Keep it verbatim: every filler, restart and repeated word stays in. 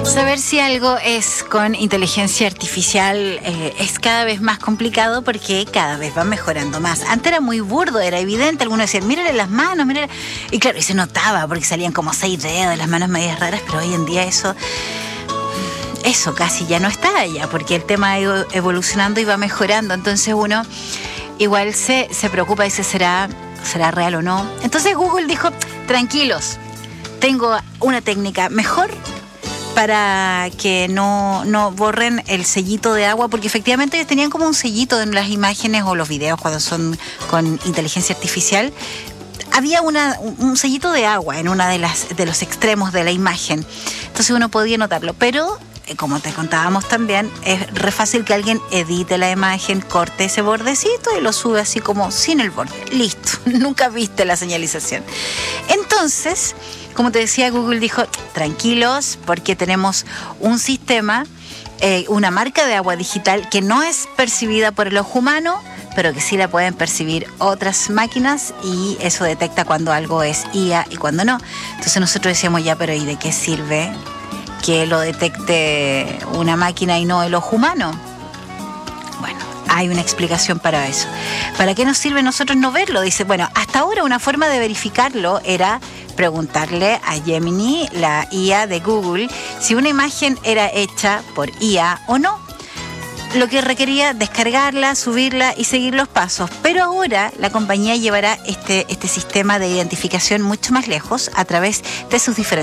Saber si algo es con inteligencia artificial eh, es cada vez más complicado porque cada vez va mejorando más. Antes era muy burdo, era evidente. Algunos decían, mírale las manos, mírale. Y claro, y se notaba porque salían como seis dedos de las manos medias raras, pero hoy en día eso... Eso casi ya no está allá, porque el tema ha ido evolucionando y va mejorando. Entonces uno igual se, se preocupa y dice, ¿será, ¿será real o no? Entonces Google dijo, tranquilos, tengo una técnica mejor para que no, no borren el sellito de agua, porque efectivamente ellos tenían como un sellito en las imágenes o los videos cuando son con inteligencia artificial. Había una, un sellito de agua en una de las de los extremos de la imagen. Entonces uno podía notarlo, pero como te contábamos también, es re fácil que alguien edite la imagen, corte ese bordecito y lo sube así como sin el borde. Listo, nunca viste la señalización. Entonces, como te decía, Google dijo, tranquilos, porque tenemos un sistema, eh, una marca de agua digital que no es percibida por el ojo humano, pero que sí la pueden percibir otras máquinas y eso detecta cuando algo es I A y cuando no. Entonces nosotros decíamos, ya, pero ¿y de qué sirve que lo detecte una máquina y no el ojo humano? Bueno, hay una explicación para eso. ¿Para qué nos sirve nosotros no verlo? Dice, bueno, hasta ahora una forma de verificarlo era preguntarle a Gemini, la I A de Google, si una imagen era hecha por I A o no. Lo que requería descargarla, subirla y seguir los pasos. Pero ahora la compañía llevará este, este sistema de identificación mucho más lejos a través de sus diferentes